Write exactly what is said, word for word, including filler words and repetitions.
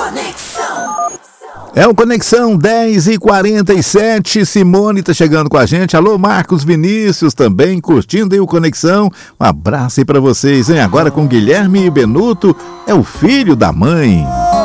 É o Conexão dez e quarenta e sete, Simone tá chegando com a gente. Alô, Marcos Vinícius também curtindo aí o Conexão. Um abraço aí pra vocês, hein? Agora com Guilherme Benuto, é o filho da mãe.